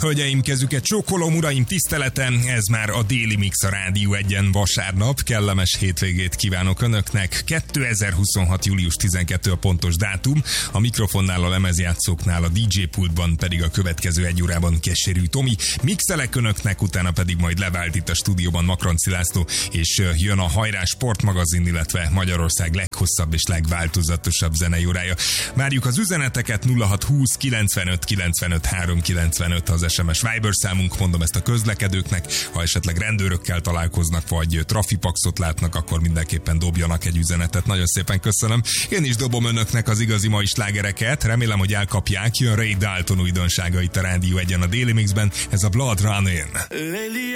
Hölgyeim, kezüket csókolom, uraim, tiszteletem, ez már a Déli Mix a Rádió 1-en vasárnap. Kellemes hétvégét kívánok önöknek. 2026. július 12 a pontos dátum. A mikrofonnál, a lemezjátszóknál, a DJ pultban pedig a következő egy órában Keserű Tomi. Mixelek önöknek, utána pedig majd levált itt a stúdióban Makranci László, és jön a Hajrá sportmagazin, illetve Magyarország leghosszabb és legváltozatosabb zenei órája. Várjuk az üzeneteket, 0620 95 95 395 az SMS Viber számunk, mondom ezt a közlekedőknek, ha esetleg rendőrökkel találkoznak, vagy trafipaxot látnak, akkor mindenképpen dobjanak egy üzenetet. Nagyon szépen köszönöm. Én is dobom önöknek az igazi mai slágereket, remélem, hogy elkapják. Jön Ray Dalton újdonsága itt a Rádió 1-en a Daily Mixben, ez a Blood Running.